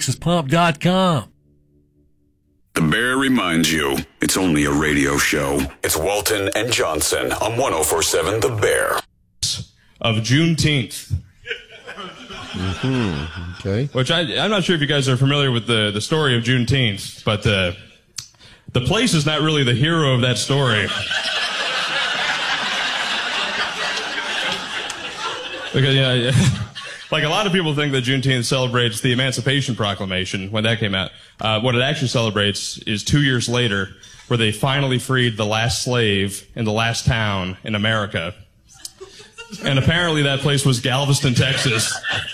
TexasPop.com. The Bear reminds you, it's only a radio show. It's Walton and Johnson on 104.7 The Bear. Of Juneteenth. Okay. Which I'm not sure if you guys are familiar with the story of Juneteenth, but the place is not really the hero of that story. Because, yeah, like a lot of people think that Juneteenth celebrates the Emancipation Proclamation when that came out. What it actually celebrates is 2 years later, where they finally freed the last slave in the last town in America. And apparently that place was Galveston, Texas.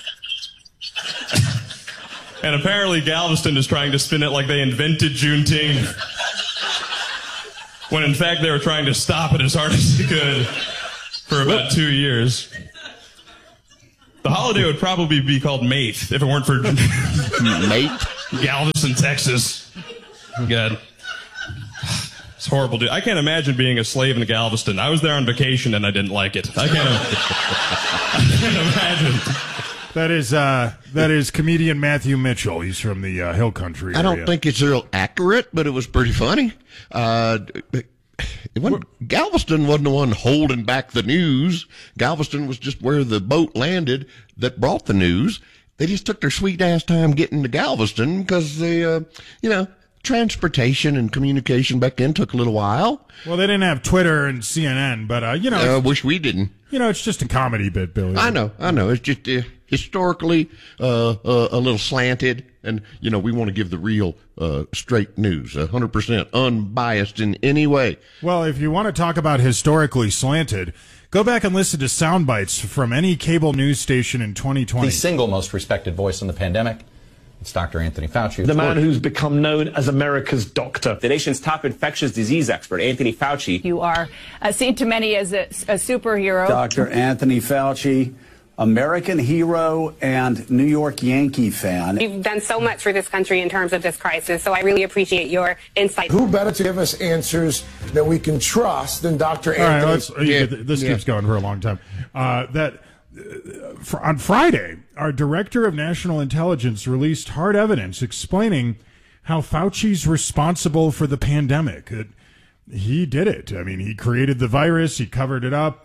And apparently Galveston is trying to spin it like they invented Juneteenth, when in fact they were trying to stop it as hard as they could for about 2 years. The holiday would probably be called Mate if it weren't for Mate? Galveston, Texas. God. It's horrible, dude. I can't imagine being a slave in Galveston. I was there on vacation and I didn't like it. I can't imagine. That is comedian Matthew Mitchell. He's from the Hill Country area. I don't think it's real accurate, but it was pretty funny. Galveston wasn't the one holding back the news. Galveston was just where the boat landed that brought the news. They just took their sweet ass time getting to Galveston because they, transportation and communication back then took a little while. Well, they didn't have Twitter and CNN, but I wish we didn't. It's just a comedy bit, Billy. I know. It's just historically a little slanted, and we want to give the real straight news, 100% unbiased in any way. Well, if you want to talk about historically slanted, go back and listen to sound bites from any cable news station in 2020. The single most respected voice in the pandemic. It's Dr. Anthony Fauci. The man who's become known as America's doctor. The nation's top infectious disease expert, Anthony Fauci. You are seen to many as a superhero. Dr. Anthony Fauci, American hero and New York Yankee fan. You've done so much for this country in terms of this crisis, so I really appreciate your insight. Who better to give us answers that we can trust than Dr. Anthony? All right, this keeps going for a long time. On Friday, our Director of National Intelligence released hard evidence explaining how Fauci's responsible for the pandemic. He did it. I mean, he created the virus. He covered it up.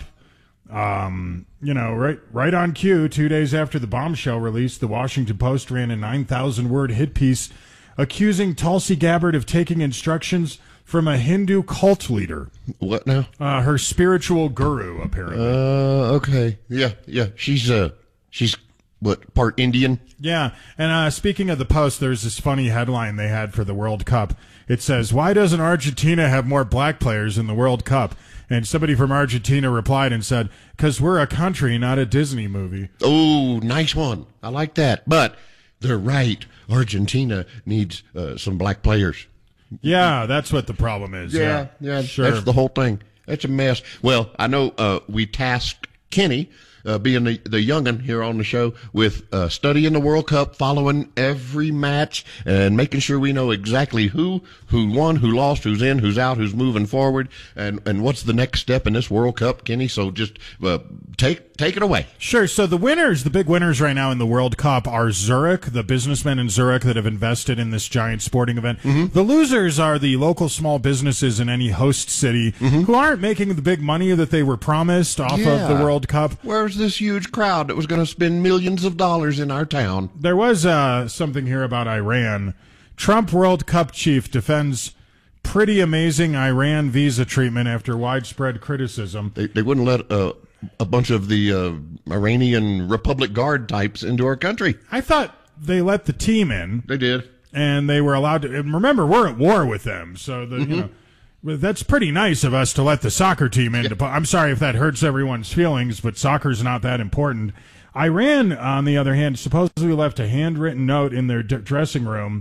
Right on cue, 2 days after the bombshell release, the Washington Post ran a 9,000-word hit piece accusing Tulsi Gabbard of taking instructions from a Hindu cult leader. What now? Her spiritual guru, apparently. Okay. Yeah. She's what, part Indian? Yeah. And speaking of the Post, there's this funny headline they had for the World Cup. It says, "Why doesn't Argentina have more black players in the World Cup?" And somebody from Argentina replied and said, "'Cause we're a country, not a Disney movie." Oh, nice one. I like that. But they're right. Argentina needs some black players. Yeah, that's what the problem is. Yeah, sure. That's the whole thing. That's a mess. Well, I know we tasked Kenny, being the youngin' here on the show, with studying the World Cup, following every match, and making sure we know exactly who won, who lost, who's in, who's out, who's moving forward, and what's the next step in this World Cup, Kenny. So just take it away. Sure. So the big winners right now in the World Cup are Zurich, the businessmen in Zurich that have invested in this giant sporting event. Mm-hmm. The losers are the local small businesses in any host city who aren't making the big money that they were promised off of the World Cup. Where's this huge crowd that was going to spend millions of dollars in our town? There was something here about Iran. Trump World Cup chief defends pretty amazing Iran visa treatment after widespread criticism. They wouldn't let a bunch of the Iranian Republic Guard types into our country. I thought they let the team in. They did. And they were allowed to. And remember, we're at war with them. So, that's pretty nice of us to let the soccer team in. Yeah. I'm sorry if that hurts everyone's feelings, but soccer's not that important. Iran, on the other hand, supposedly left a handwritten note in their dressing room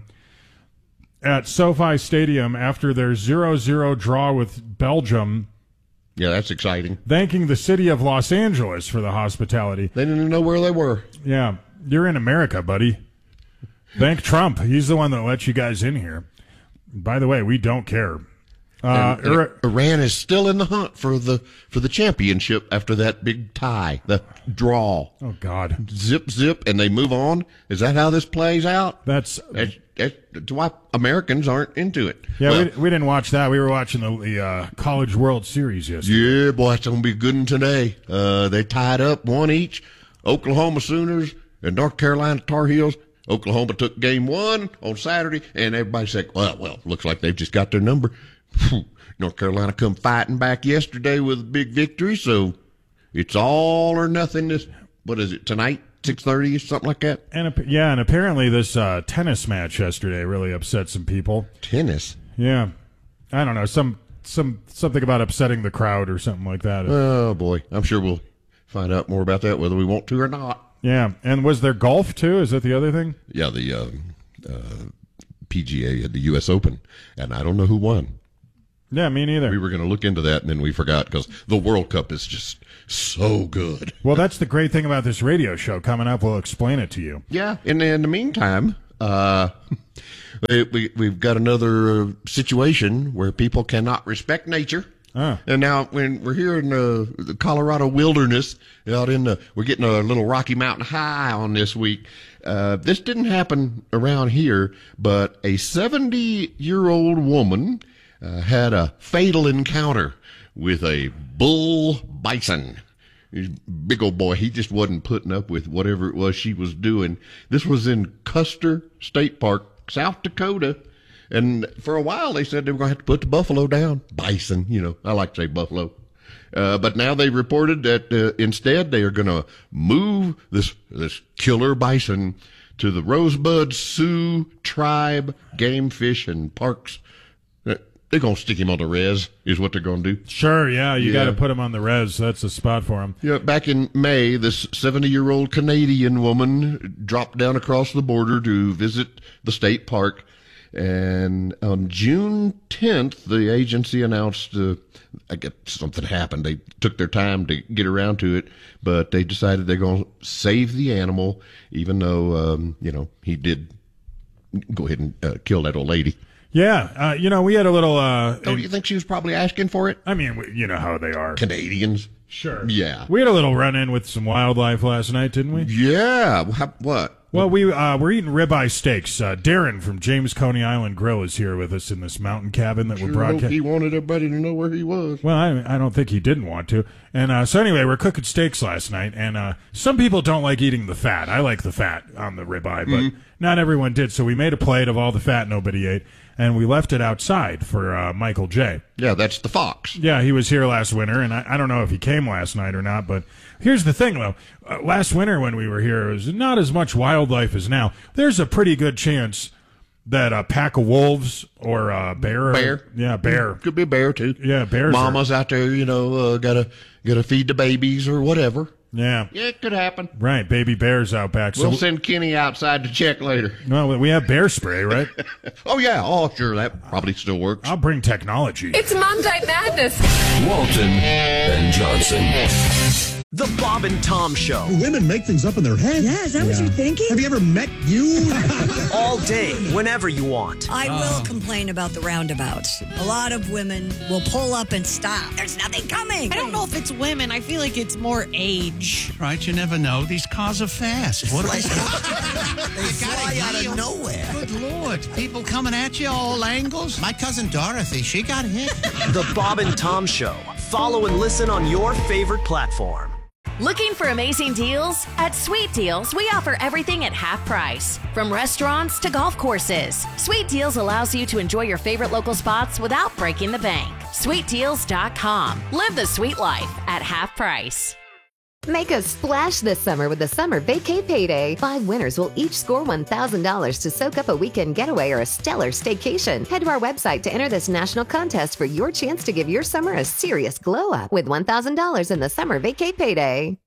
at SoFi Stadium after their 0-0 draw with Belgium. Yeah, that's exciting. Thanking the city of Los Angeles for the hospitality. They didn't know where they were. Yeah, you're in America, buddy. Thank Trump. He's the one that let you guys in here. By the way, we don't care. Iran is still in the hunt for the championship after that big tie, the draw. Oh, God. Zip, and they move on. Is that how this plays out? That's why Americans aren't into it. Yeah, well, we didn't watch that. We were watching the College World Series yesterday. Yeah, boy, it's going to be a good one today. They tied up one each. Oklahoma Sooners and North Carolina Tar Heels. Oklahoma took game 1 on Saturday, and everybody said, well, looks like they've just got their number. North Carolina come fighting back yesterday with a big victory, so it's all or nothing. What is it, tonight, 6:30 or something like that? And apparently this tennis match yesterday really upset some people. Tennis? Yeah. I don't know, something about upsetting the crowd or something like that. Oh, boy. I'm sure we'll find out more about that, whether we want to or not. Yeah. And was there golf, too? Is that the other thing? Yeah, the PGA at the U.S. Open, and I don't know who won. Yeah, me neither. We were going to look into that, and then we forgot because the World Cup is just so good. Well, that's the great thing about this radio show. Coming up, we'll explain it to you. Yeah, and in the meantime, we've got another situation where people cannot respect nature. And now when we're here in the Colorado wilderness, we're getting a little Rocky Mountain high on this week. This didn't happen around here, but a 70-year-old woman had a fatal encounter with a bull bison. Big old boy. He just wasn't putting up with whatever it was she was doing. This was in Custer State Park, South Dakota. And for a while, they said they were going to have to put the buffalo down. Bison, I like to say buffalo. But now they reported that instead they are going to move this killer bison to the Rosebud Sioux Tribe Game Fish and Parks. They're going to stick him on the res, is what they're going to do. Sure, yeah, you got to put him on the res. That's the spot for him. Yeah, back in May, this 70-year-old Canadian woman dropped down across the border to visit the state park. And on June 10th, the agency announced, I guess something happened. They took their time to get around to it, but they decided they're going to save the animal, even though, he did go ahead and kill that old lady. Yeah, we had a little... Don't you think she was probably asking for it? I mean, you know how they are. Canadians. Sure. Yeah. We had a little run-in with some wildlife last night, didn't we? Yeah. What? Well, we're eating ribeye steaks. Darren from James Coney Island Grill is here with us in this mountain cabin that we're broadcasting. He wanted everybody to know where he was. Well, I don't think he didn't want to. And so anyway, we're cooking steaks last night, and some people don't like eating the fat. I like the fat on the ribeye, but not everyone did. So we made a plate of all the fat nobody ate, and we left it outside for Michael J. Yeah, that's the fox. Yeah, he was here last winter, and I don't know if he came last night or not, but here's the thing, though. Last winter when we were here, it was not as much wildlife as now. There's a pretty good chance that a pack of wolves or a bear. Bear. Could be a bear, too. Yeah, bears. Mama's out there, gotta feed the babies or whatever. Yeah. Yeah, it could happen. Right, baby bears out back. We'll send Kenny outside to check later. No, we have bear spray, right? Oh, yeah. Oh, sure. That probably still works. I'll bring technology. It's Monday Madness. Walton and Johnson. The Bob and Tom Show. Women make things up in their head. Yeah, is that what you're thinking? Have you ever met you? All day, whenever you want. I will complain about the roundabouts. A lot of women will pull up and stop. There's nothing coming. I don't know if it's women. I feel like it's more age. Right, you never know. These cars are fast. What they fly out of nowhere. Good Lord. People coming at you all angles. My cousin Dorothy, she got hit. The Bob and Tom Show. Follow and listen on your favorite platform. Looking for amazing deals? At Sweet Deals, we offer everything at half price. From restaurants to golf courses, Sweet Deals allows you to enjoy your favorite local spots without breaking the bank. SweetDeals.com. Live the sweet life at half price. Make a splash this summer with the Summer Vacay Payday. 5 winners will each score $1,000 to soak up a weekend getaway or a stellar staycation. Head to our website to enter this national contest for your chance to give your summer a serious glow up with $1,000 in the Summer Vacay Payday.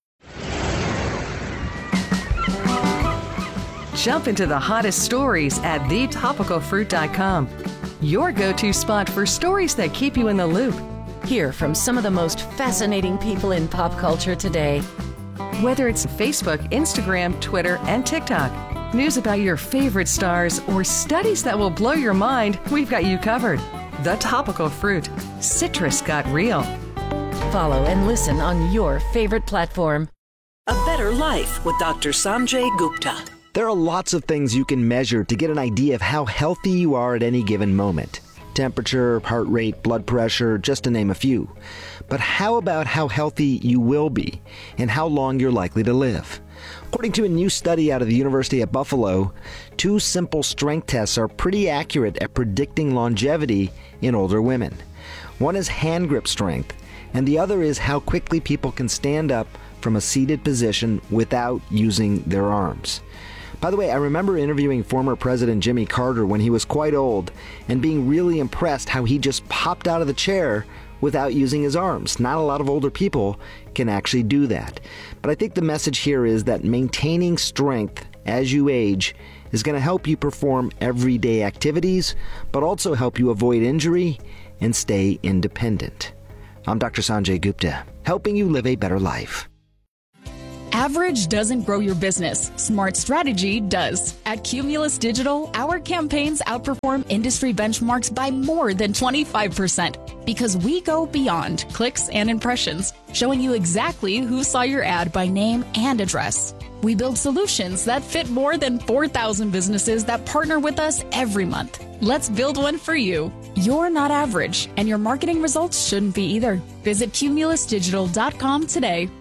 Jump into the hottest stories at thetopicalfruit.com. Your go-to spot for stories that keep you in the loop. Hear from some of the most fascinating people in pop culture today. Whether it's Facebook, Instagram, Twitter, and TikTok, news about your favorite stars, or studies that will blow your mind, we've got you covered. The Topical Fruit. Citrus got real. Follow and listen on your favorite platform. A Better Life with Dr. Sanjay Gupta. There are lots of things you can measure to get an idea of how healthy you are at any given moment. Temperature, heart rate, blood pressure, just to name a few. But how about how healthy you will be and how long you're likely to live? According to a new study out of the University of Buffalo, 2 simple strength tests are pretty accurate at predicting longevity in older women. One is hand grip strength, and the other is how quickly people can stand up from a seated position without using their arms. By the way, I remember interviewing former President Jimmy Carter when he was quite old and being really impressed how he just popped out of the chair without using his arms. Not a lot of older people can actually do that. But I think the message here is that maintaining strength as you age is going to help you perform everyday activities, but also help you avoid injury and stay independent. I'm Dr. Sanjay Gupta, helping you live a better life. Average doesn't grow your business. Smart strategy does. At Cumulus Digital, our campaigns outperform industry benchmarks by more than 25% because we go beyond clicks and impressions, showing you exactly who saw your ad by name and address. We build solutions that fit more than 4,000 businesses that partner with us every month. Let's build one for you. You're not average, and your marketing results shouldn't be either. Visit cumulusdigital.com today.